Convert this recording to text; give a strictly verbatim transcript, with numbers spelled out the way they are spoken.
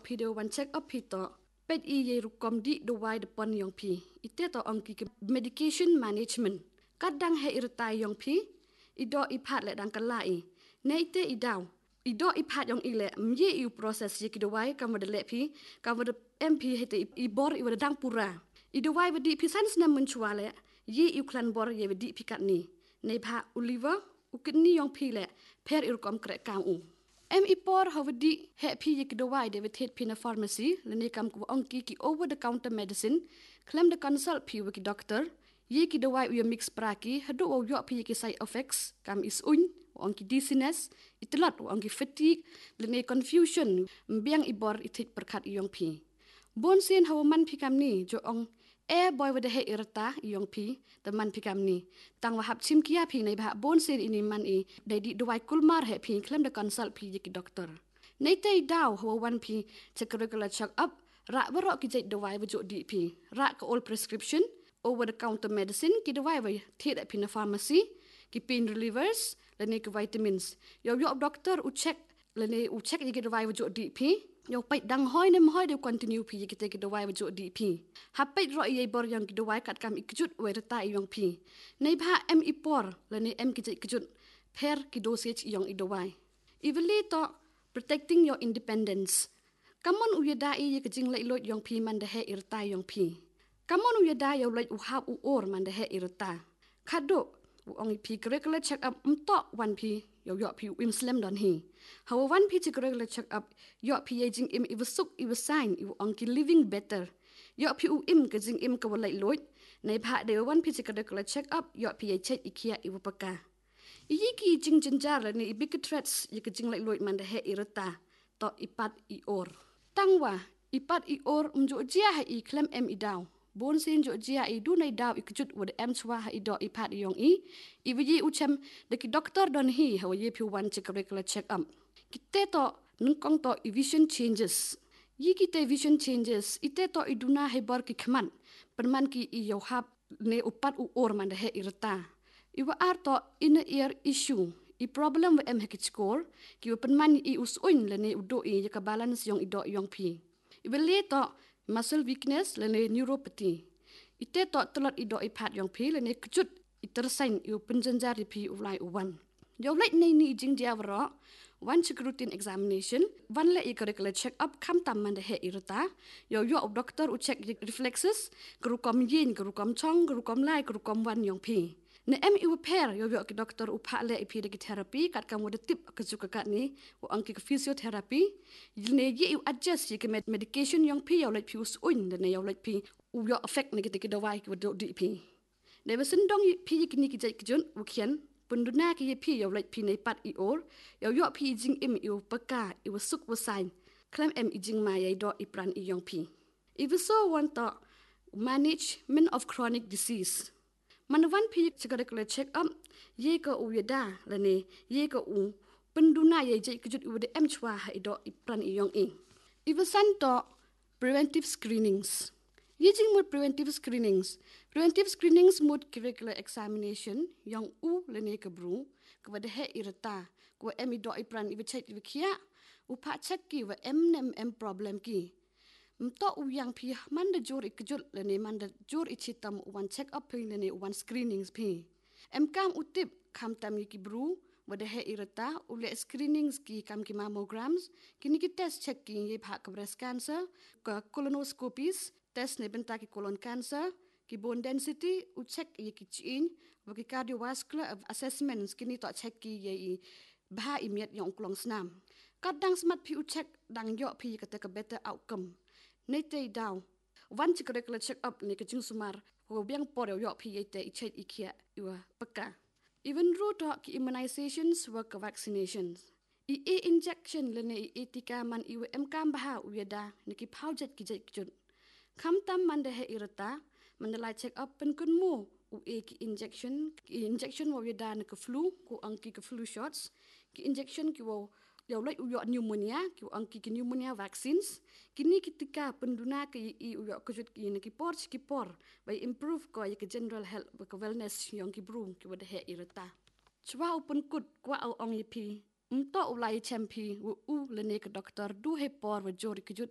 video one check up hito pet i ye rukom di do wide pon yong pi ite to angki medication management kadang he irta yong pi ido iphat le dang kalai ne ite idaw ido iphat yong ile mye i process ye kido wai kam de le pi kam de mp hete i bor i wada dang pura ido wai wadi pi sans na munchwale ye i klan bor ye wadi pi kat ni nei pha Oliver ukini yong pi le per irkom kre kam u em ipor havdi happy yikdowai David Head Pina Pharmacy lene kam ku onki ki over the counter medicine claim the consult pi wiki doctor yikdowai u mix praki hadu o yo pi ki side effects kam is un onki dizziness itilat onki fatigue lene confusion mbiang ibor itit perkat yong pi bon sin hawaman pi kam ni jo ong e boy wada he irta yong pi teman pi kam ni tang wahap chim kia pi nei ba bon sin ini man i dai di dowai kulmar he pi claim the consult pi yiki doctor nei tai daw ho one pi check regular check up ra baro ki jai dowai wajok di pi ra ka all prescription over the counter medicine ki dowai wa thit at Pina Pharmacy ki pain relievers lene ki vitamins yo yo doctor u check lene u check yiki dowai wajok di pi yo pai dang hoi nem hoi de continue pi yiki te dowai wajok di pi hapai ro ye bor yang ki dowai kat kam ikjut we reta yong pi nei bha em ipor lene em ki jai ikjut per ki dosage yong idowai iveli to protecting your independence kamon u yada i yiki jing lai lot yong pi man de he irta yong pi kamon u yada yo lai u hab u or man de he irta khado u ong pi regular check up umto one pi yo yo pi im slam don hi how one pi regular check up yo pi jing im i wasuk i was sign i ong ki living better yo pi u im ka jing im ka walai lot nei pha de one pi regular check up yo pi check ikia i wapaka i ki jing jinjar ni big threats i ka jing lai lot man de he irata to ipat i or tangwa ipat i or umjo jia ha i claim em i daw bon sin jo jia i du nei daw ikjut wad em chwa ha i do ipat yong i i wi u chem de ki doctor don hi ha ye pi one check regular check up kite to nungkong to vision changes yi kite vision changes ite to iduna he bor ki khman perman ki i yo hap ne upat u or man de he irta iwa ar to in ear issue i problem wa em he score ki perman i us un le ne udo i ka balance yong i do yong pi i le to muscle weakness le ne neuropathy ite to tolot i do i phat yong pi le ne kjut i tersain i penjanjar pi u lai u wan yo let nei ni jing dia wro one check routine examination one le i regular check up kham tam man de he irata yo yo doctor u check reflexes gru kom yin gru kom chong gru kom lai gru kom wan yong pi ne em i pair yo yo ki doctor u pha le i pi de therapy kat kam de tip ka ju ka ni u ang ki physiotherapy ne ye u adjust ki medication yong pi yo let pi us un de ne yo let pi u yo affect ne ki de wai ki do di pi ne besen dong pi ki ni ki jai ki jun u khian punduna ki ye pi yo let pi nei pat i or yo yo pi jing im i paka i wasuk wasain claim em i jing ma ye do i pran i yong pi if so want to management of chronic disease man wan pi regular check up ye ka u yada lane ye ka u penduna ye jai kjut u de em chwa ha i do i pran i yong i if san to preventive screenings Using mood preventive screenings. Preventive screenings mood regular examination yang u lene ke bru kepada he irata ko emi do ipran i check i kia u pa check ki wa em nem em problem ki mto u yang pi man de jor ikjul lene man de jor i chitam one check up pi lene one screenings pi em kam u tip kham tam ki bru wada he irata u le screenings ki kam ki mammograms kini ki test check ki ye pha ka breast cancer ka colonoscopies test ne benta ki colon cancer ki bone density u check ye ki chin wa ki cardiovascular assessments kini to check ki ye i bha imiat yong klong snam kadang smart pi u check dang yo pi ka ta ka better outcome nei te daw one check regular check up ne ka jing sumar ho biang por yo pi ye te i check i kia iwa paka even root ki immunizations wa ka vaccinations i e injection le ne i tika man i em kam bha u yada ne ki phaujet ki jai ki kham tam man de he irata man de lai check up pen kun mu u e ki injection ki injection wo yada ne ka flu ko angki ka flu shots ki injection ki wo yo lai u yo pneumonia ki angki ki pneumonia vaccines kini ketika penduna ke i u yo kujut ki ne ki por ki por by improve ko ye ki general health ko wellness yong ki bru ki wo de he irata chwa upun kut kwa au ong yi pi mto ulai champi u u le ne ka doctor du he por wa jori kujut